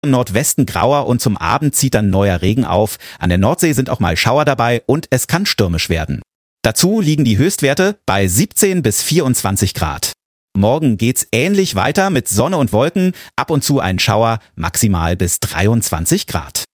Im Nordwesten grauer und zum Abend zieht dann neuer Regen auf. An der Nordsee sind auch mal Schauer dabei und es kann stürmisch werden. Dazu liegen die Höchstwerte bei 17 bis 24 Grad. Morgen geht's ähnlich weiter mit Sonne und Wolken, ab und zu ein Schauer, maximal bis 23 Grad.